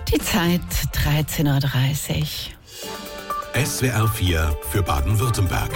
Die Zeit 13:30 Uhr. SWR 4 für Baden-Württemberg.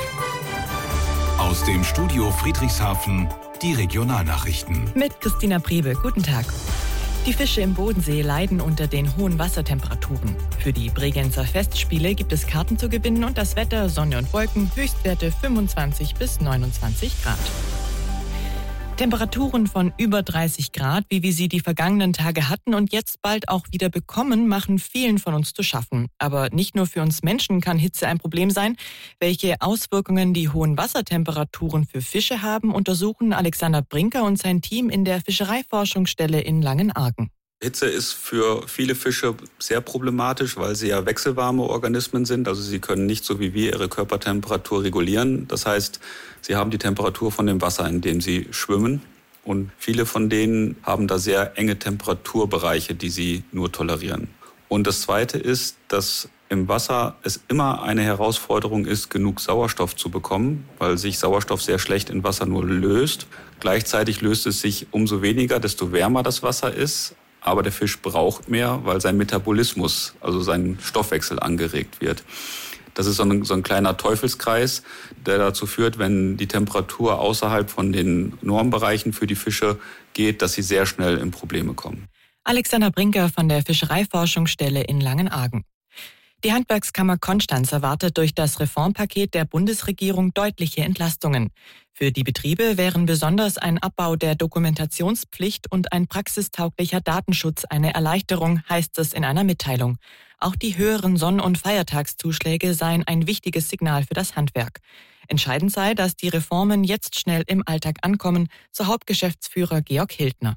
Aus dem Studio Friedrichshafen die Regionalnachrichten. Mit Christina Priebe, guten Tag. Die Fische im Bodensee leiden unter den hohen Wassertemperaturen. Für die Bregenzer Festspiele gibt es Karten zu gewinnen und das Wetter, Sonne und Wolken, Höchstwerte 25 bis 29 Grad. Temperaturen von über 30 Grad, wie wir sie die vergangenen Tage hatten und jetzt bald auch wieder bekommen, machen vielen von uns zu schaffen. Aber nicht nur für uns Menschen kann Hitze ein Problem sein. Welche Auswirkungen die hohen Wassertemperaturen für Fische haben, untersuchen Alexander Brinker und sein Team in der Fischereiforschungsstelle in Langenargen. Hitze ist für viele Fische sehr problematisch, weil sie ja wechselwarme Organismen sind. Also sie können nicht so wie wir ihre Körpertemperatur regulieren. Das heißt, sie haben die Temperatur von dem Wasser, in dem sie schwimmen. Und viele von denen haben da sehr enge Temperaturbereiche, die sie nur tolerieren. Und das Zweite ist, dass im Wasser es immer eine Herausforderung ist, genug Sauerstoff zu bekommen, weil sich Sauerstoff sehr schlecht in Wasser nur löst. Gleichzeitig löst es sich umso weniger, desto wärmer das Wasser ist. Aber der Fisch braucht mehr, weil sein Metabolismus, also sein Stoffwechsel angeregt wird. Das ist so ein kleiner Teufelskreis, der dazu führt, wenn die Temperatur außerhalb von den Normbereichen für die Fische geht, dass sie sehr schnell in Probleme kommen. Alexander Brinker von der Fischereiforschungsstelle in Langenargen. Die Handwerkskammer Konstanz erwartet durch das Reformpaket der Bundesregierung deutliche Entlastungen. Für die Betriebe wären besonders ein Abbau der Dokumentationspflicht und ein praxistauglicher Datenschutz eine Erleichterung, heißt es in einer Mitteilung. Auch die höheren Sonn- und Feiertagszuschläge seien ein wichtiges Signal für das Handwerk. Entscheidend sei, dass die Reformen jetzt schnell im Alltag ankommen, so Hauptgeschäftsführer Georg Hildner.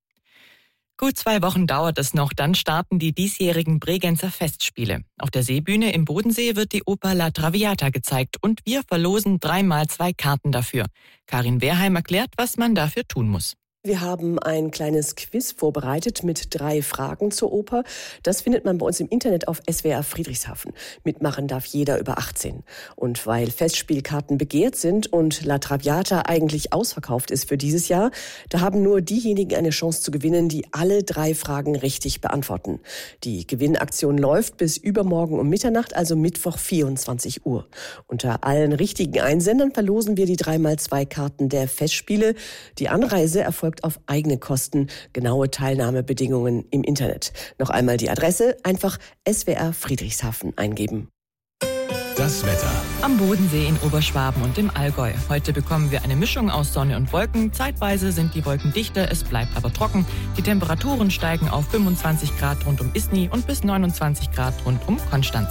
Gut 2 Wochen dauert es noch, dann starten die diesjährigen Bregenzer Festspiele. Auf der Seebühne im Bodensee wird die Oper La Traviata gezeigt und wir verlosen 3x2 Karten dafür. Karin Wehrheim erklärt, was man dafür tun muss. Wir haben ein kleines Quiz vorbereitet mit 3 Fragen zur Oper. Das findet man bei uns im Internet auf SWR Friedrichshafen. Mitmachen darf jeder über 18. Und weil Festspielkarten begehrt sind und La Traviata eigentlich ausverkauft ist für dieses Jahr, da haben nur diejenigen eine Chance zu gewinnen, die alle 3 Fragen richtig beantworten. Die Gewinnaktion läuft bis übermorgen um Mitternacht, also Mittwoch 24 Uhr. Unter allen richtigen Einsendern verlosen wir die 3x2 Karten der Festspiele. Die Anreise erfolgt auf eigene Kosten. Genaue Teilnahmebedingungen im Internet. Noch einmal die Adresse, einfach SWR Friedrichshafen eingeben. Das Wetter. Am Bodensee in Oberschwaben und im Allgäu. Heute bekommen wir eine Mischung aus Sonne und Wolken. Zeitweise sind die Wolken dichter, es bleibt aber trocken. Die Temperaturen steigen auf 25 Grad rund um Isny und bis 29 Grad rund um Konstanz.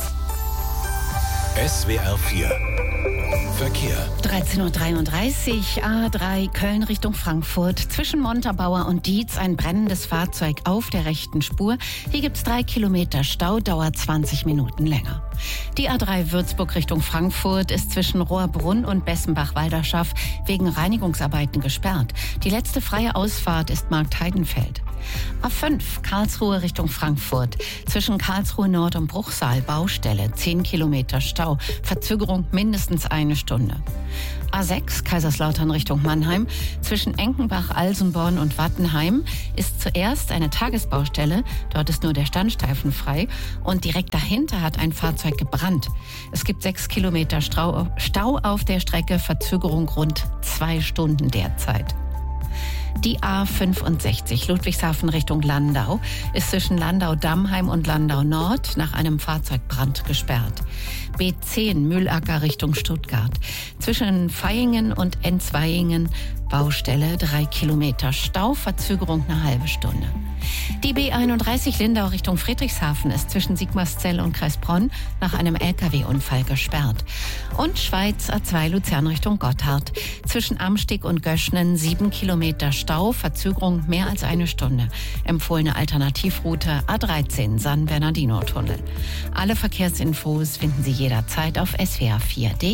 SWR 4 Verkehr. 13:33 Uhr, A3 Köln Richtung Frankfurt. Zwischen Montabaur und Dietz ein brennendes Fahrzeug auf der rechten Spur. Hier gibt's 3 Kilometer Stau, dauert 20 Minuten länger. Die A3 Würzburg Richtung Frankfurt ist zwischen Rohrbrunn und Bessenbach-Walderschaff wegen Reinigungsarbeiten gesperrt. Die letzte freie Ausfahrt ist Marktheidenfeld. A5 Karlsruhe Richtung Frankfurt. Zwischen Karlsruhe Nord und Bruchsal Baustelle. 10 Kilometer Stau. Verzögerung mindestens 1 Stunde. A6 Kaiserslautern Richtung Mannheim. Zwischen Enkenbach, Alsenborn und Wattenheim ist zuerst eine Tagesbaustelle. Dort ist nur der Standstreifen frei. Und direkt dahinter hat ein Fahrzeug gebrannt. Es gibt 6 Kilometer Stau auf der Strecke. Verzögerung rund 2 Stunden derzeit. Die A65 Ludwigshafen Richtung Landau ist zwischen Landau-Dammheim und Landau-Nord nach einem Fahrzeugbrand gesperrt. B10 Mühlacker Richtung Stuttgart. Zwischen Vaihingen und Enzweihingen Baustelle 3 Kilometer Stau, Verzögerung eine halbe Stunde. Die B31 Lindau Richtung Friedrichshafen ist zwischen Sigmarszell und Kreisbronn nach einem LKW-Unfall gesperrt. Und Schweiz A2 Luzern Richtung Gotthard. Zwischen Amstig und Göschnen 7 Kilometer Stau, Verzögerung mehr als 1 Stunde. Empfohlene Alternativroute A13 San Bernardino-Tunnel. Alle Verkehrsinfos finden Sie jederzeit auf swr4.de.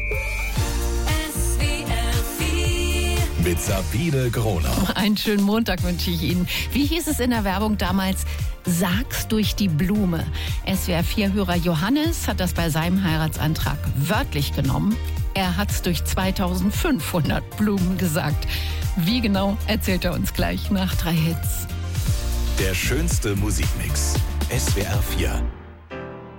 Mit Sabine Groner. Einen schönen Montag wünsche ich Ihnen. Wie hieß es in der Werbung damals? Sag's durch die Blume. SWR4-Hörer Johannes hat das bei seinem Heiratsantrag wörtlich genommen. Er hat's durch 2500 Blumen gesagt. Wie genau, erzählt er uns gleich nach 3 Hits. Der schönste Musikmix SWR 4